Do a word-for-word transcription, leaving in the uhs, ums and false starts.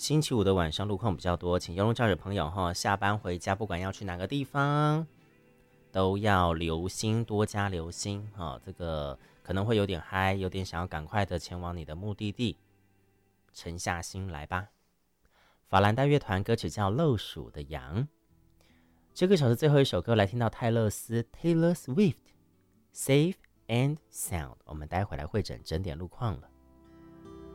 星期五的晚上路况比较多，请邮路驾驶朋友哈，下班回家不管要去哪个地方，都要留心，多加留心哈。这个可能会有点嗨，有点想要赶快的前往你的目的地，沉下心来吧。法兰黛乐团歌曲叫《漏数的羊》。这个小时最后一首歌，来听到泰勒斯 Taylor Swift Safe and Sound。我们待会来会诊整点路况了。